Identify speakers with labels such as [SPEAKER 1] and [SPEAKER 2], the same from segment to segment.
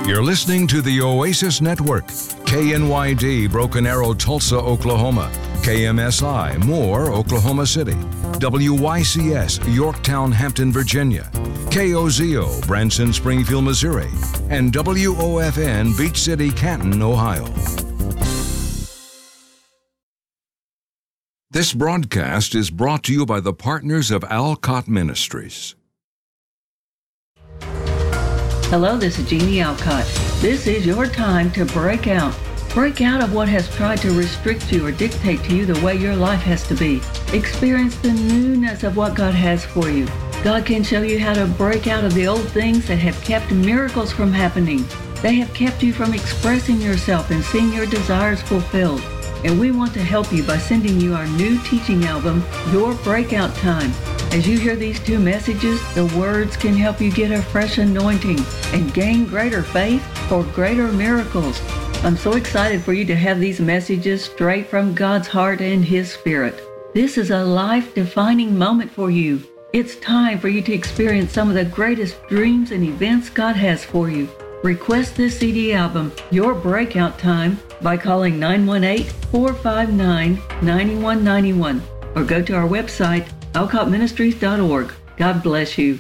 [SPEAKER 1] You're listening to the Oasis Network, KNYD, Broken Arrow, Tulsa, Oklahoma, KMSI, Moore, Oklahoma City, WYCS, Yorktown, Hampton, Virginia, KOZO, Branson, Springfield, Missouri, and WOFN, Beach City, Canton, Ohio. This broadcast is brought to you by the partners of Alcott Ministries.
[SPEAKER 2] Hello, this is Jeannie Alcott. This is your time to break out. Break out of what has tried to restrict you or dictate to you the way your life has to be. Experience the newness of what God has for you. God can show you how to break out of the old things that have kept miracles from happening. They have kept you from expressing yourself and seeing your desires fulfilled. And we want to help you by sending you our new teaching album, Your Breakout Time. As you hear these two messages, the words can help you get a fresh anointing and gain greater faith for greater miracles. I'm so excited for you to have these messages straight from God's heart and His Spirit. This is a life-defining moment for you. It's time for you to experience some of the greatest dreams and events God has for you. Request this CD album, Your Breakout Time, by calling 918-459-9191 or go to our website, alcottministries.org. God bless you.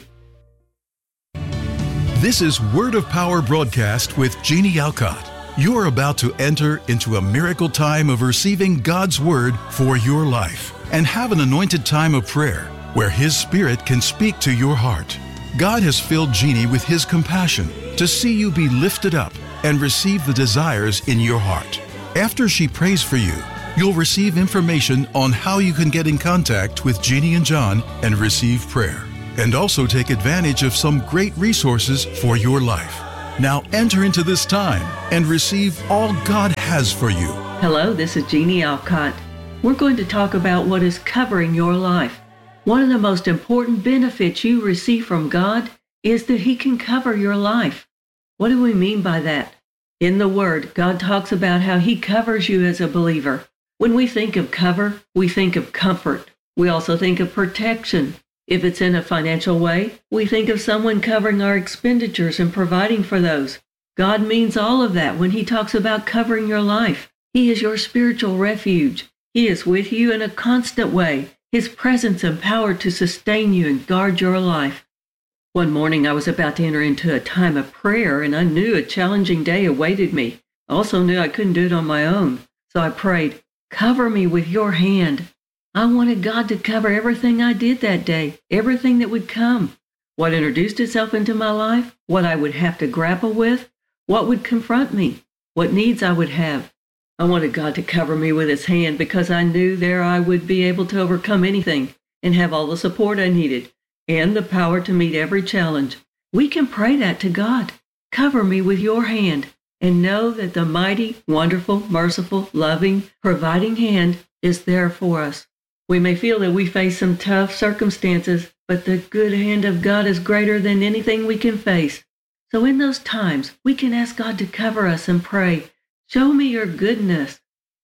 [SPEAKER 3] This is Word of Power broadcast with Jeannie Alcott. You are about to enter into a miracle time of receiving God's Word for your life and have an anointed time of prayer where His Spirit can speak to your heart. God has filled Jeannie with His compassion to see you be lifted up and receive the desires in your heart. After she prays for you, you'll receive information on how you can get in contact with Jeannie and John and receive prayer, and also take advantage of some great resources for your life. Now enter into this time and receive all God has for you.
[SPEAKER 2] Hello, this is Jeannie Alcott. We're going to talk about what is covering your life. One of the most important benefits you receive from God is that He can cover your life. What do we mean by that? In the Word, God talks about how He covers you as a believer. When we think of cover, we think of comfort. We also think of protection. If it's in a financial way, we think of someone covering our expenditures and providing for those. God means all of that when He talks about covering your life. He is your spiritual refuge. He is with you in a constant way. His presence and power to sustain you and guard your life. One morning I was about to enter into a time of prayer, and I knew a challenging day awaited me. I also knew I couldn't do it on my own. So I prayed, cover me with your hand. I wanted God to cover everything I did that day, everything that would come, what introduced itself into my life, what I would have to grapple with, what would confront me, what needs I would have. I wanted God to cover me with His hand because I knew there I would be able to overcome anything and have all the support I needed and the power to meet every challenge. We can pray that to God. Cover me with your hand and know that the mighty, wonderful, merciful, loving, providing hand is there for us. We may feel that we face some tough circumstances, but the good hand of God is greater than anything we can face. So in those times, we can ask God to cover us and pray, show me your goodness.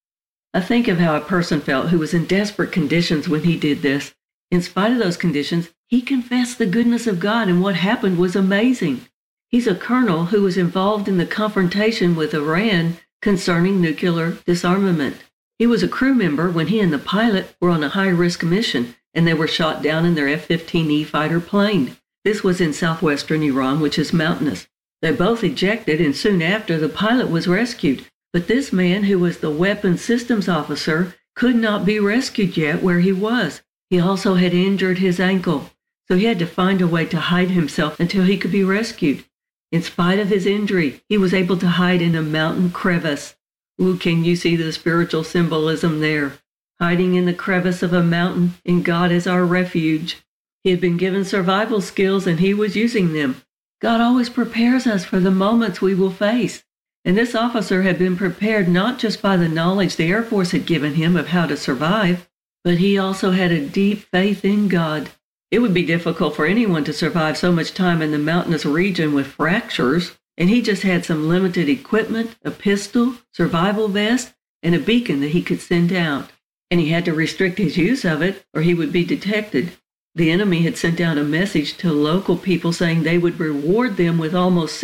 [SPEAKER 2] I think of how a person felt who was in desperate conditions when he did this. In spite of those conditions, he confessed the goodness of God, and what happened was amazing. He's a colonel who was involved in the confrontation with Iran concerning nuclear disarmament. He was a crew member when he and the pilot were on a high-risk mission, and they were shot down in their F-15E fighter plane. This was in southwestern Iran, which is mountainous. They both ejected, and soon after, the pilot was rescued. But this man, who was the weapons systems officer, could not be rescued yet where he was. He also had injured his ankle, so he had to find a way to hide himself until he could be rescued. In spite of his injury, he was able to hide in a mountain crevice. Ooh, can you see the spiritual symbolism there? Hiding in the crevice of a mountain, and God is our refuge. He had been given survival skills, and he was using them. God always prepares us for the moments we will face. And this officer had been prepared not just by the knowledge the Air Force had given him of how to survive, but he also had a deep faith in God. It would be difficult for anyone to survive so much time in the mountainous region with fractures, and he just had some limited equipment, a pistol, survival vest, and a beacon that he could send out. And he had to restrict his use of it, or he would be detected. The enemy had sent out a message to local people saying they would reward them with almost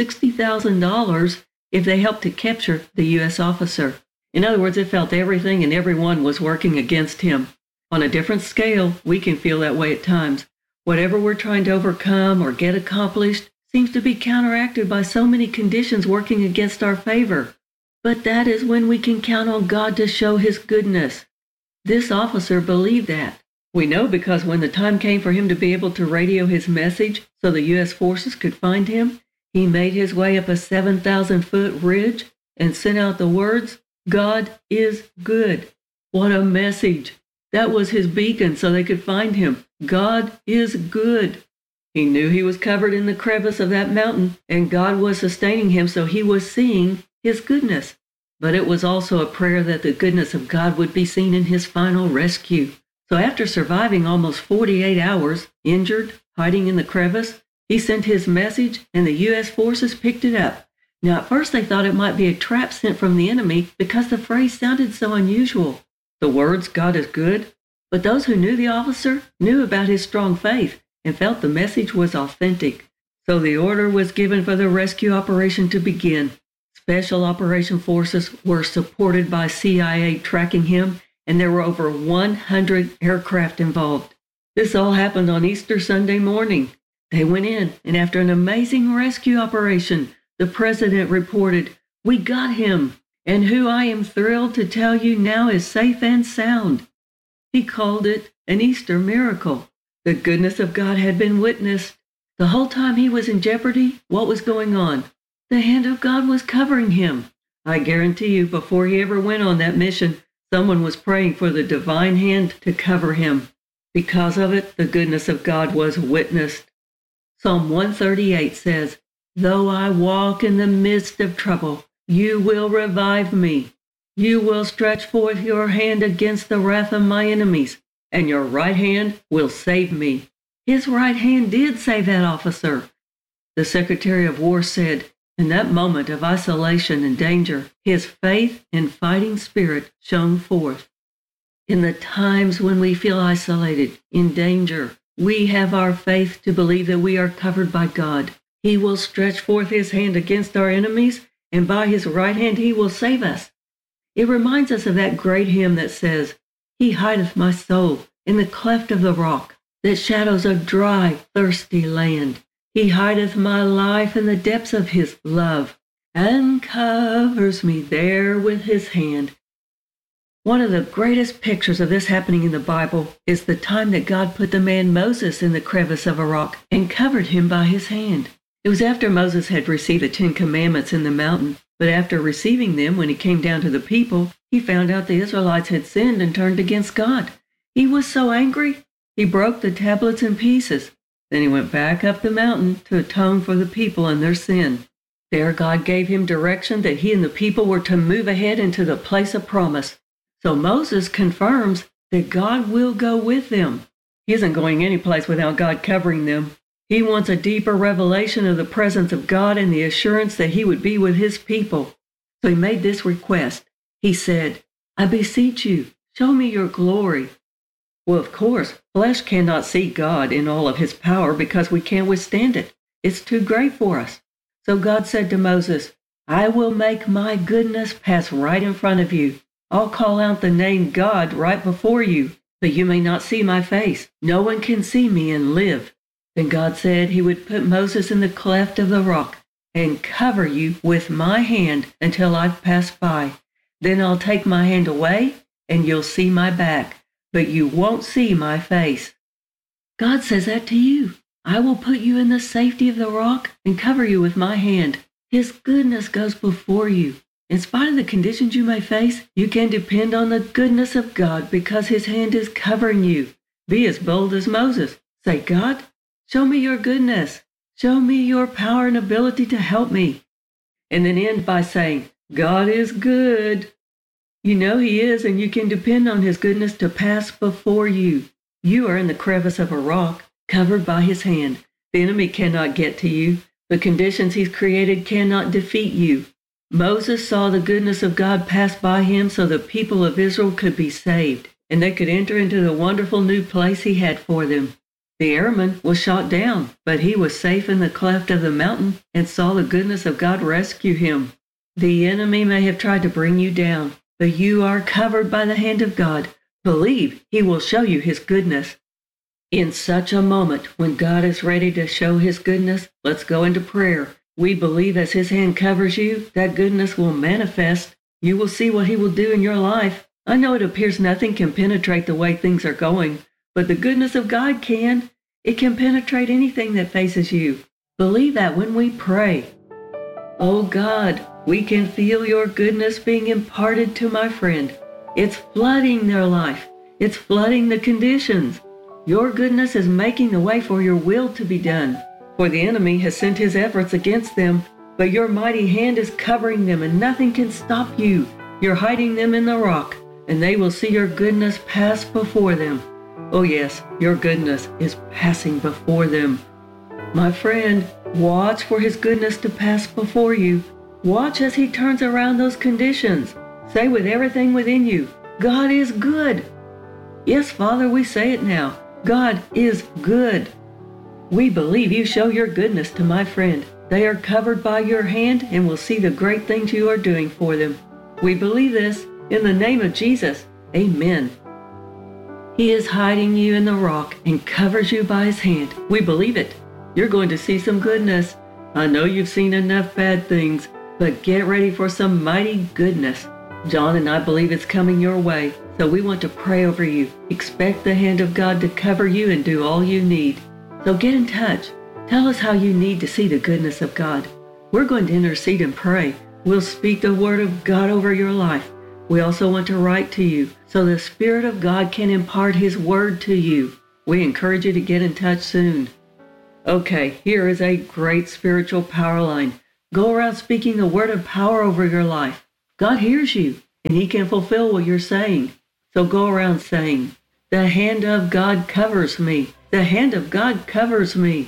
[SPEAKER 2] $60,000 if they helped to capture the U.S. officer. In other words, it felt everything and everyone was working against him. On a different scale, we can feel that way at times. Whatever we're trying to overcome or get accomplished seems to be counteracted by so many conditions working against our favor. But that is when we can count on God to show His goodness. This officer believed that. We know because when the time came for him to be able to radio his message so the U.S. forces could find him, he made his way up a 7,000-foot ridge and sent out the words, "God is good." What a message. That was his beacon so they could find him. God is good. He knew he was covered in the crevice of that mountain, and God was sustaining him, so he was seeing His goodness. But it was also a prayer that the goodness of God would be seen in his final rescue. So after surviving almost 48 hours, injured, hiding in the crevice, he sent his message, and the U.S. forces picked it up. Now, at first they thought it might be a trap sent from the enemy because the phrase sounded so unusual. The words, "God is good," but those who knew the officer knew about his strong faith and felt the message was authentic. So the order was given for the rescue operation to begin. Special Operation Forces were supported by CIA tracking him, and there were over 100 aircraft involved. This all happened on Easter Sunday morning. They went in, and after an amazing rescue operation, the president reported, "We got him, and who I am thrilled to tell you now is safe and sound." He called it an Easter miracle. The goodness of God had been witnessed. The whole time he was in jeopardy, what was going on? The hand of God was covering him. I guarantee you, before he ever went on that mission, someone was praying for the divine hand to cover him. Because of it, the goodness of God was witnessed. Psalm 138 says, "Though I walk in the midst of trouble, you will revive me. You will stretch forth your hand against the wrath of my enemies, and your right hand will save me." His right hand did save that officer. The Secretary of War said, in that moment of isolation and danger, his faith and fighting spirit shone forth. In the times when we feel isolated, in danger, we have our faith to believe that we are covered by God. He will stretch forth His hand against our enemies, and by His right hand He will save us. It reminds us of that great hymn that says, "He hideth my soul in the cleft of the rock, that shadows a dry, thirsty land. He hideth my life in the depths of His love, and covers me there with His hand." One of the greatest pictures of this happening in the Bible is the time that God put the man Moses in the crevice of a rock and covered him by His hand. It was after Moses had received the 10 Commandments in the mountain, but after receiving them, when he came down to the people, he found out the Israelites had sinned and turned against God. He was so angry, he broke the tablets in pieces. Then he went back up the mountain to atone for the people and their sin. There God gave him direction that he and the people were to move ahead into the place of promise. So Moses confirms that God will go with them. He isn't going any place without God covering them. He wants a deeper revelation of the presence of God and the assurance that He would be with His people. So he made this request. He said, "I beseech you, show me your glory." Well, of course, flesh cannot see God in all of His power because we can't withstand it. It's too great for us. So God said to Moses, "I will make my goodness pass right in front of you. I'll call out the name God right before you, but you may not see my face. No one can see me and live." Then God said He would put Moses in the cleft of the rock and cover you with my hand until I've passed by. Then I'll take my hand away and you'll see my back, but you won't see my face. God says that to you. I will put you in the safety of the rock and cover you with my hand. His goodness goes before you. In spite of the conditions you may face, you can depend on the goodness of God because His hand is covering you. Be as bold as Moses. Say, "God, show me your goodness. Show me your power and ability to help me." And then end by saying, "God is good." You know He is, and you can depend on His goodness to pass before you. You are in the crevice of a rock, covered by His hand. The enemy cannot get to you. The conditions He's created cannot defeat you. Moses saw the goodness of God pass by him so the people of Israel could be saved, and they could enter into the wonderful new place He had for them. The airman was shot down, but he was safe in the cleft of the mountain and saw the goodness of God rescue him. The enemy may have tried to bring you down, but you are covered by the hand of God. Believe He will show you His goodness. In such a moment, when God is ready to show His goodness, let's go into prayer. We believe as His hand covers you, that goodness will manifest. You will see what He will do in your life. I know it appears nothing can penetrate the way things are going, but the goodness of God can. It can penetrate anything that faces you. Believe that when we pray. Oh God, we can feel your goodness being imparted to my friend. It's flooding their life. It's flooding the conditions. Your goodness is making the way for your will to be done. For the enemy has sent his efforts against them, but your mighty hand is covering them and nothing can stop you. You're hiding them in the rock, and they will see your goodness pass before them. Oh yes, your goodness is passing before them. My friend, watch for His goodness to pass before you. Watch as He turns around those conditions. Say with everything within you, God is good. Yes, Father, we say it now. God is good. We believe you show your goodness to my friend. They are covered by your hand and will see the great things you are doing for them. We believe this in the name of Jesus. Amen. He is hiding you in the rock and covers you by His hand. We believe it. You're going to see some goodness. I know you've seen enough bad things, but get ready for some mighty goodness. John and I believe it's coming your way, so we want to pray over you. Expect the hand of God to cover you and do all you need. So get in touch. Tell us how you need to see the goodness of God. We're going to intercede and pray. We'll speak the word of God over your life. We also want to write to you so the Spirit of God can impart His word to you. We encourage you to get in touch soon. Okay, here is a great spiritual power line. Go around speaking the word of power over your life. God hears you, and He can fulfill what you're saying. So go around saying, the hand of God covers me. The hand of God covers me.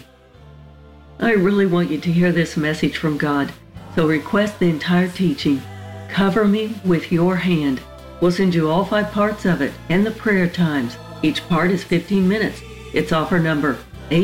[SPEAKER 2] I really want you to hear this message from God, so request the entire teaching. Cover me with your hand. We'll send you all 5 parts of it and the prayer times. Each part is 15 minutes. It's offer number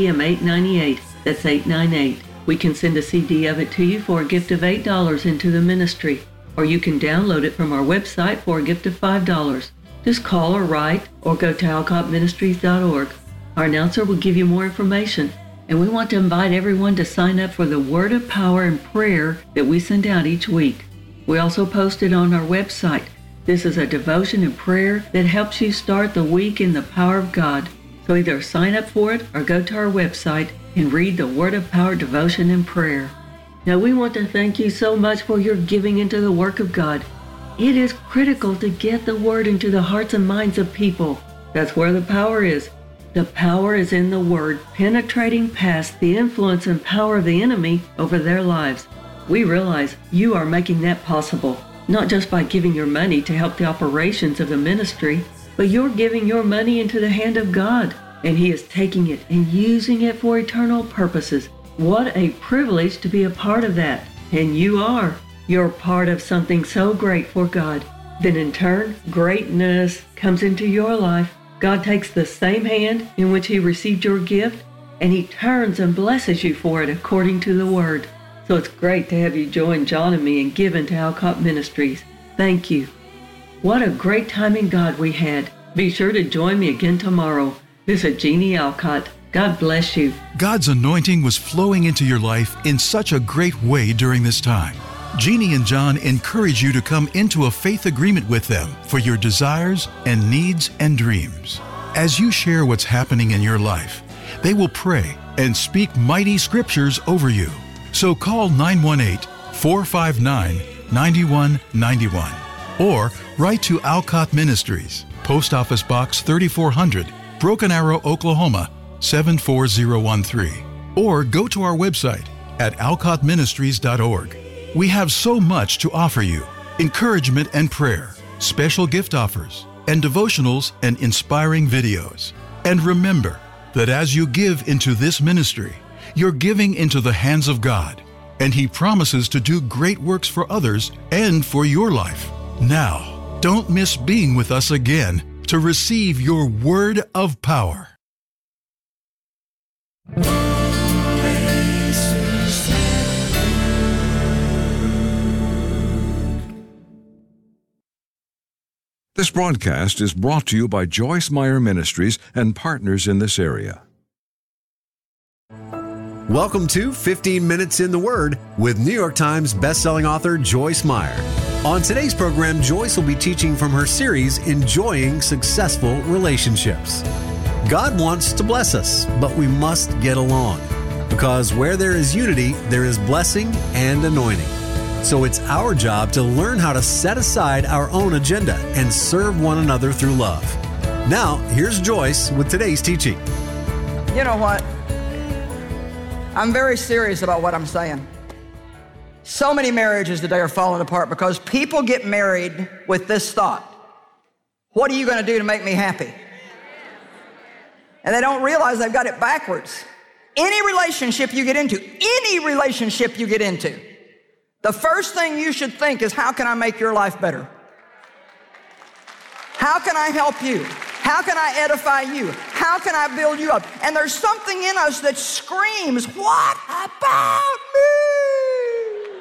[SPEAKER 2] AM898. That's 898. We can send a CD of it to you for a gift of $8 into the ministry, or you can download it from our website for a gift of $5. Just call or write or go to alcottministries.org. Our announcer will give you more information, and we want to invite everyone to sign up for the Word of Power and Prayer that we send out each week. We also post it on our website. This is a devotion and prayer that helps you start the week in the power of God. So either sign up for it or go to our website and read the Word of Power devotion and prayer. Now we want to thank you so much for your giving into the work of God. It is critical to get the Word into the hearts and minds of people. That's where the power is. The power is in the Word, penetrating past the influence and power of the enemy over their lives. We realize you are making that possible, not just by giving your money to help the operations of the ministry, but you're giving your money into the hand of God, and He is taking it and using it for eternal purposes. What a privilege to be a part of that. And you are. You're part of something so great for God. Then in turn, greatness comes into your life. God takes the same hand in which He received your gift, and He turns and blesses you for it according to the Word. So it's great to have you join John and me and give into Alcott Ministries. Thank you. What a great time in God we had. Be sure to join me again tomorrow. This is Jeannie Alcott. God bless you.
[SPEAKER 3] God's anointing was flowing into your life in such a great way during this time. Jeannie and John encourage you to come into a faith agreement with them for your desires and needs and dreams. As you share what's happening in your life, they will pray and speak mighty scriptures over you. So call 918-459-9191 or write to Alcott Ministries, Post Office Box 3400, Broken Arrow, Oklahoma 74013, or go to our website at alcottministries.org. We have so much to offer you: encouragement and prayer, special gift offers, and devotionals and inspiring videos. And remember that as you give into this ministry, you're giving into the hands of God, and He promises to do great works for others and for your life. Now, don't miss being with us again to receive your word of power.
[SPEAKER 1] This broadcast is brought to you by Joyce Meyer Ministries and partners in this area.
[SPEAKER 4] Welcome to 15 Minutes in the Word with New York Times bestselling author Joyce Meyer. On today's program, Joyce will be teaching from her series, Enjoying Successful Relationships. God wants to bless us, but we must get along. Because where there is unity, there is blessing and anointing. So it's our job to learn how to set aside our own agenda and serve one another through love. Now, here's Joyce with today's teaching.
[SPEAKER 5] You know what? I'm very serious about what I'm saying. So many marriages today are falling apart because people get married with this thought: what are you going to do to make me happy? And they don't realize they've got it backwards. Any relationship you get into, the first thing you should think is, how can I make your life better? How can I help you? How can I edify you? How can I build you up? And there's something in us that screams, what about me?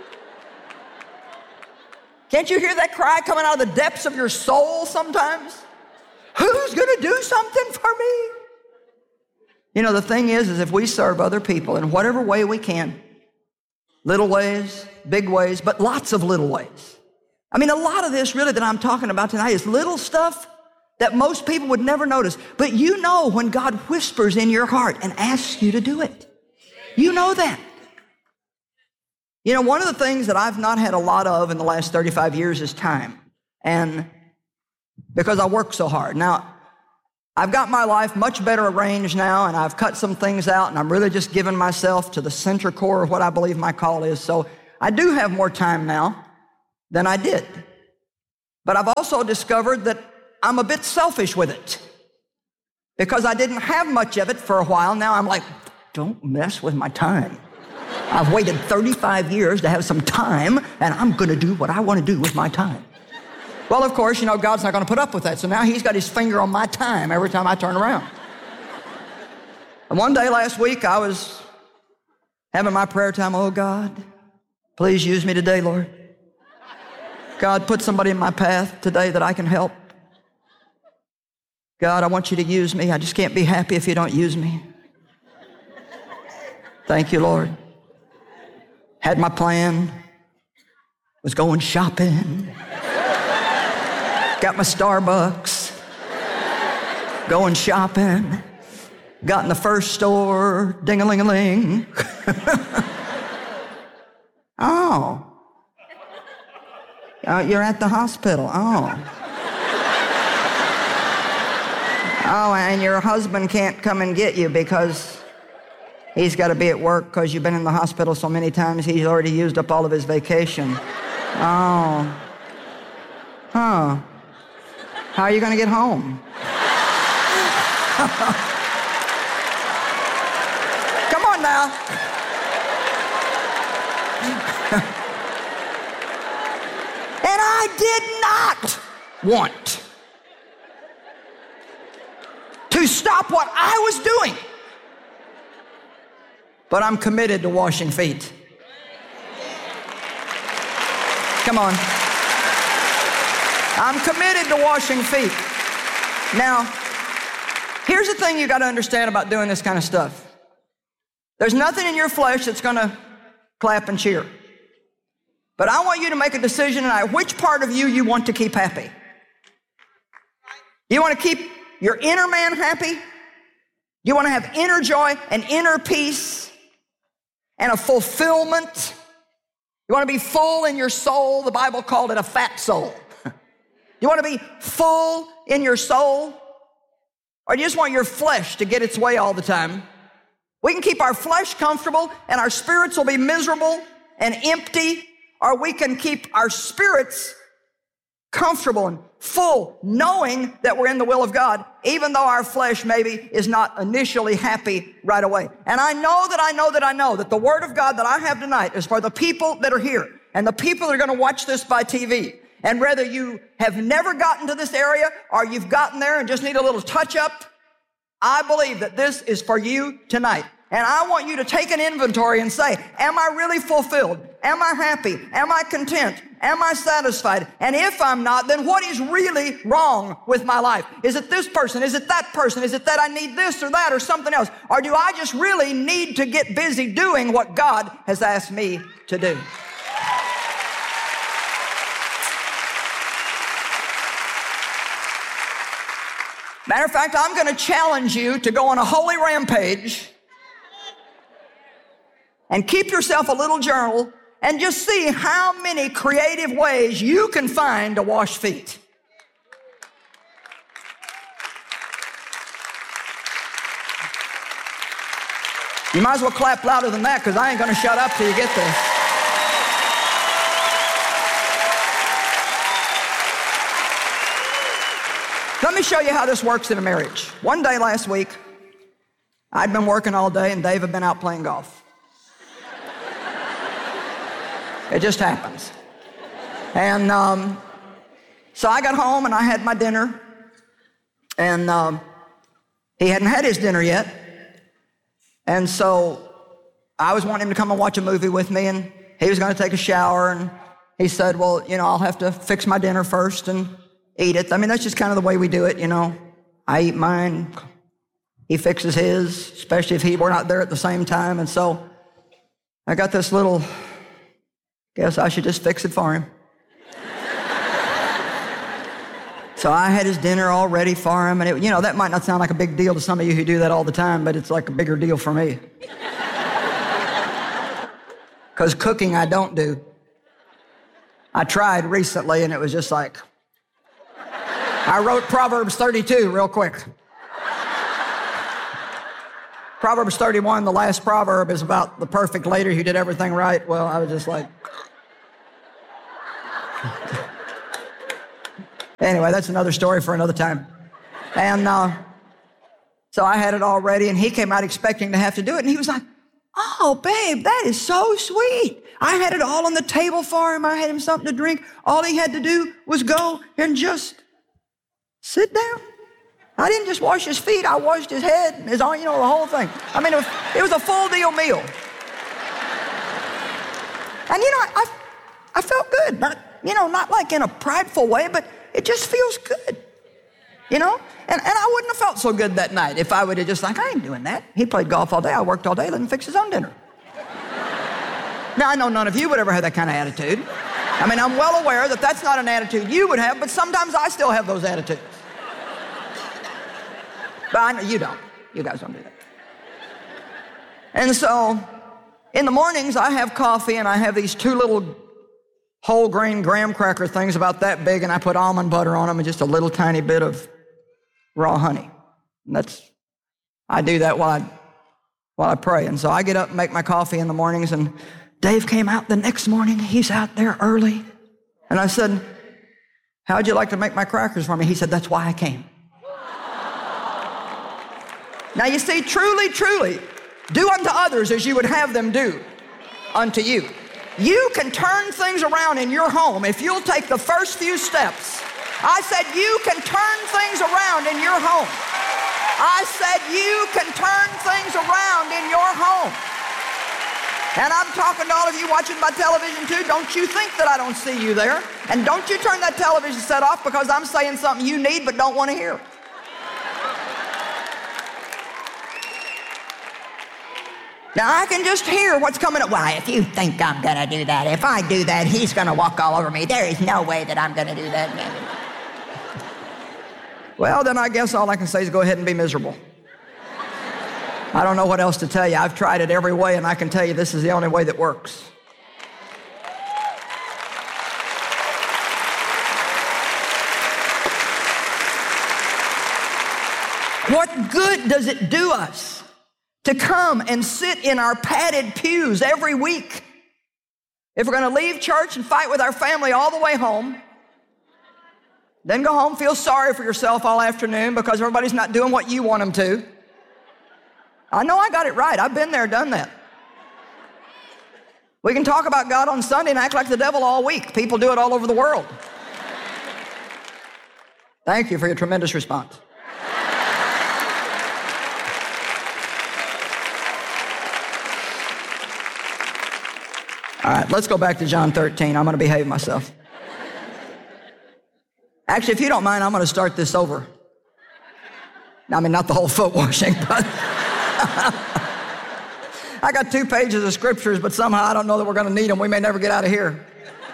[SPEAKER 5] Can't you hear that cry coming out of the depths of your soul sometimes? Who's going to do something for me? You know, the thing is if we serve other people in whatever way we can, little ways, big ways, but lots of little ways. I mean, a lot of this really that I'm talking about tonight is little stuff that most people would never notice. But you know when God whispers in your heart and asks you to do it. You know that. You know, one of the things that I've not had a lot of in the last 35 years is time. And because I work so hard. Now, I've got my life much better arranged now, and I've cut some things out, and I'm really just giving myself to the center core of what I believe my call is. So I do have more time now than I did. But I've also discovered that I'm a bit selfish with it because I didn't have much of it for a while. Now I'm like, don't mess with my time. I've waited 35 years to have some time, and I'm going to do what I want to do with my time. Well, of course, you know, God's not going to put up with that. So now he's got his finger on my time every time I turn around. And one day last week, I was having my prayer time. Oh, God, please use me today, Lord. God, put somebody in my path today that I can help. God, I want you to use me. I just can't be happy if you don't use me. Thank you, Lord. Had my plan. Was going shopping. Got my Starbucks, going shopping, got in the first store, ding-a-ling-a-ling. Oh, you're at the hospital, oh, and your husband can't come and get you because he's got to be at work because you've been in the hospital so many times, he's already used up all of his vacation. Oh, huh. How are you going to get home? Come on now. And I did not want to stop what I was doing. But I'm committed to washing feet. Come on. I'm committed to washing feet. Now, here's the thing you got to understand about doing this kind of stuff. There's nothing in your flesh that's going to clap and cheer. But I want you to make a decision tonight which part of you want to keep happy. You want to keep your inner man happy? You want to have inner joy and inner peace and a fulfillment? You want to be full in your soul? The Bible called it a fat soul. You want to be full in your soul? Or do you just want your flesh to get its way all the time? We can keep our flesh comfortable and our spirits will be miserable and empty, or we can keep our spirits comfortable and full, knowing that we're in the will of God, even though our flesh maybe is not initially happy right away. And I know that the Word of God that I have tonight is for the people that are here and the people that are going to watch this by TV. And whether you have never gotten to this area or you've gotten there and just need a little touch up, I believe that this is for you tonight. And I want you to take an inventory and say, am I really fulfilled? Am I happy? Am I content? Am I satisfied? And if I'm not, then what is really wrong with my life? Is it this person? Is it that person? Is it that I need this or that or something else? Or do I just really need to get busy doing what God has asked me to do? Matter of fact, I'm going to challenge you to go on a holy rampage and keep yourself a little journal and just see how many creative ways you can find to wash feet. You might as well clap louder than that, because I ain't going to shut up till you get this. Let me show you how this works in a marriage. One day last week, I'd been working all day and Dave had been out playing golf. It just happens. And so I got home and I had my dinner, and he hadn't had his dinner yet. And so I was wanting him to come and watch a movie with me, and he was going to take a shower, and he said, well, you know, I'll have to fix my dinner first and eat it. I mean, that's just kind of the way we do it, you know. I eat mine, he fixes his, especially if we're not there at the same time. And so I got this little, guess I should just fix it for him. So I had his dinner all ready for him, and it, you know, that might not sound like a big deal to some of you who do that all the time, but it's like a bigger deal for me. Because cooking I don't do. I tried recently, and it was just like, I wrote Proverbs 32 real quick. Proverbs 31, the last proverb, is about the perfect lady who did everything right. Well, I was just like... Anyway, that's another story for another time. And so I had it all ready, and he came out expecting to have to do it, and he was like, oh, babe, that is so sweet. I had it all on the table for him. I had him something to drink. All he had to do was go and just sit down. I didn't just wash his feet. I washed his head, his arm, you know, the whole thing. I mean, it was a full deal meal. And, you know, I felt good. Not like in a prideful way, but it just feels good, you know? And I wouldn't have felt so good that night if I would have just like, I ain't doing that. He played golf all day. I worked all day. Let him fix his own dinner. Now, I know none of you would ever have that kind of attitude. I mean, I'm well aware that that's not an attitude you would have, but sometimes I still have those attitudes. But I know you don't. You guys don't do that. And so, in the mornings, I have coffee, and I have these two little whole grain graham cracker things about that big, and I put almond butter on them and just a little tiny bit of raw honey. And I do that while I pray. And so I get up and make my coffee in the mornings, and Dave came out the next morning. He's out there early. And I said, how'd you like to make my crackers for me? He said, that's why I came. Now you see, truly, truly, do unto others as you would have them do unto you. You can turn things around in your home if you'll take the first few steps. I said you can turn things around in your home. I said you can turn things around in your home. And I'm talking to all of you watching my television too. Don't you think that I don't see you there. And don't you turn that television set off because I'm saying something you need but don't want to hear. Now, I can just hear what's coming up. Why, if you think I'm going to do that, if I do that, he's going to walk all over me. There is no way that I'm going to do that. Well, then I guess all I can say is go ahead and be miserable. I don't know what else to tell you. I've tried it every way, and I can tell you this is the only way that works. What good does it do us to come and sit in our padded pews every week if we're going to leave church and fight with our family all the way home, then go home, feel sorry for yourself all afternoon because everybody's not doing what you want them to? I know I got it right. I've been there, done that. We can talk about God on Sunday and act like the devil all week. People do it all over the world. Thank you for your tremendous response. All right, let's go back to John 13. I'm going to behave myself. Actually, if you don't mind, I'm going to start this over. I mean, not the whole foot washing, but I got 2 pages of scriptures, but somehow I don't know that we're going to need them. We may never get out of here.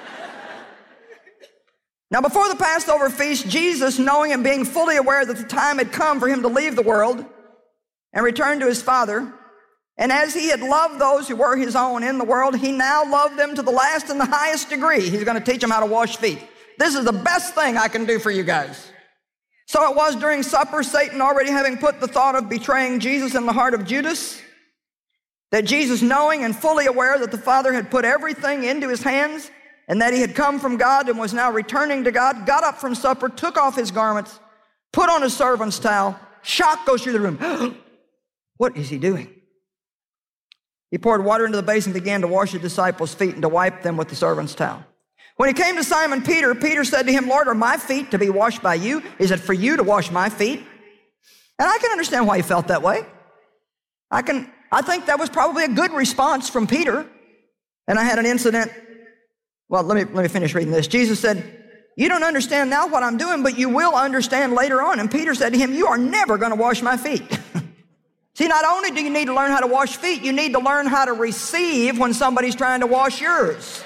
[SPEAKER 5] Now, before the Passover feast, Jesus, knowing and being fully aware that the time had come for him to leave the world and return to his Father, and as he had loved those who were his own in the world, he now loved them to the last and the highest degree. He's going to teach them how to wash feet. This is the best thing I can do for you guys. So it was during supper, Satan already having put the thought of betraying Jesus in the heart of Judas, that Jesus, knowing and fully aware that the Father had put everything into his hands and that he had come from God and was now returning to God, got up from supper, took off his garments, put on his servant's towel. Shock goes through the room. What is he doing? He poured water into the basin and began to wash his disciples' feet and to wipe them with the servant's towel. When he came to Simon Peter, Peter said to him, Lord, are my feet to be washed by you? Is it for you to wash my feet? And I can understand why he felt that way. I think that was probably a good response from Peter. And I had an incident. Well, let me finish reading this. Jesus said, you don't understand now what I'm doing, but you will understand later on. And Peter said to him, you are never going to wash my feet. See, not only do you need to learn how to wash feet, you need to learn how to receive when somebody's trying to wash yours.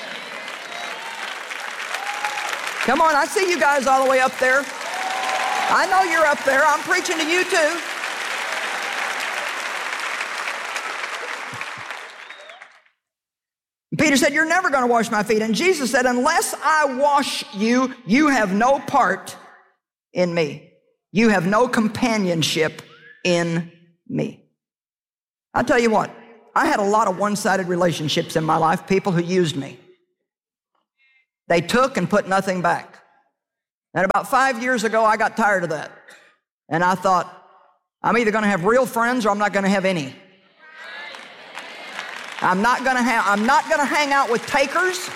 [SPEAKER 5] Come on, I see you guys all the way up there. I know you're up there. I'm preaching to you too. Peter said, you're never going to wash my feet. And Jesus said, unless I wash you, you have no part in me. You have no companionship in me. I'll tell you what, I had a lot of one-sided relationships in my life, people who used me. They took and put nothing back. And about 5 years ago, I got tired of that. And I thought, I'm either going to have real friends or I'm not going to have any. I'm not going to hang out with takers.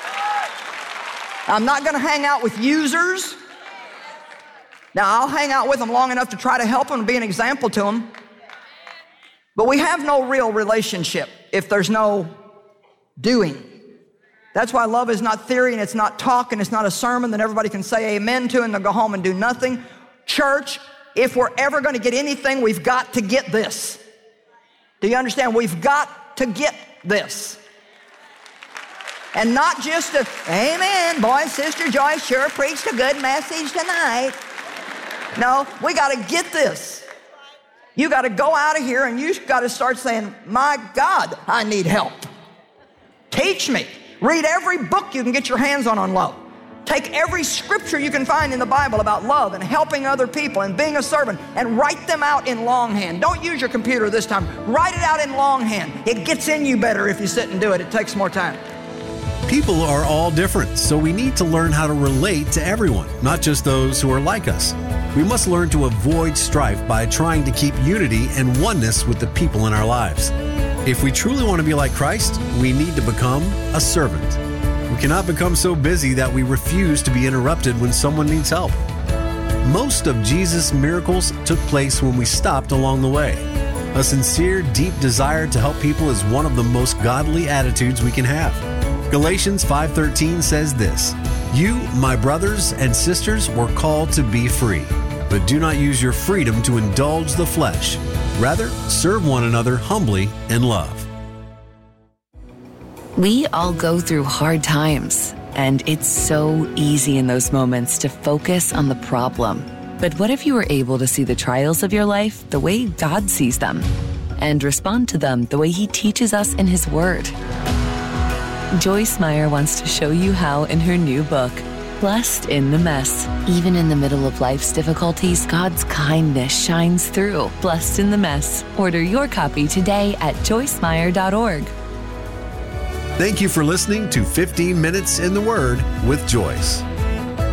[SPEAKER 5] I'm not going to hang out with users. Now, I'll hang out with them long enough to try to help them and be an example to them. But we have no real relationship if there's no doing. That's why love is not theory and it's not talk and it's not a sermon that everybody can say amen to and they'll go home and do nothing. Church, if we're ever going to get anything, we've got to get this. Do you understand? We've got to get this. And not just a, amen, boy, Sister Joyce sure preached a good message tonight. No, we got to get this. You got to go out of here and you got to start saying, my God, I need help. Teach me. Read every book you can get your hands on love. Take every scripture you can find in the Bible about love and helping other people and being a servant and write them out in longhand. Don't use your computer this time. Write it out in longhand. It gets in you better if you sit and do it. It takes more time.
[SPEAKER 4] People are all different, so we need to learn how to relate to everyone, not just those who are like us. We must learn to avoid strife by trying to keep unity and oneness with the people in our lives. If we truly want to be like Christ, we need to become a servant. We cannot become so busy that we refuse to be interrupted when someone needs help. Most of Jesus' miracles took place when we stopped along the way. A sincere, deep desire to help people is one of the most godly attitudes we can have. Galatians 5:13 says this, "You, my brothers and sisters, were called to be free, but do not use your freedom to indulge the flesh. Rather, serve one another humbly in love."
[SPEAKER 6] We all go through hard times, and it's so easy in those moments to focus on the problem. But what if you were able to see the trials of your life the way God sees them and respond to them the way He teaches us in His Word? Joyce Meyer wants to show you how in her new book, Blessed in the Mess. Even in the middle of life's difficulties, God's kindness shines through. Blessed in the Mess. Order your copy today at joycemeyer.org.
[SPEAKER 4] Thank you for listening to 15 Minutes in the Word with Joyce.